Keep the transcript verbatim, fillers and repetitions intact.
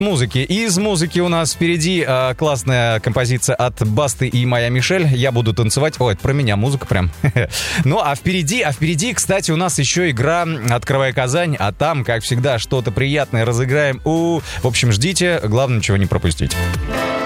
Музыки. Из музыки у нас впереди э, классная композиция от Басты и Моя Мишель. Я буду танцевать. Ой, это про меня музыка прям. Ну, а впереди, а впереди, кстати, у нас еще игра «Открывай Казань», а там, как всегда, что-то приятное разыграем. У, в общем, ждите, главное, ничего не пропустить.